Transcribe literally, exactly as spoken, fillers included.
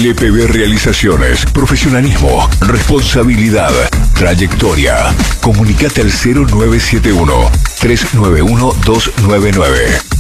L P B Realizaciones. Profesionalismo, responsabilidad, trayectoria. Comunicate al cero nueve siete uno, tres nueve uno, dos nueve nueve.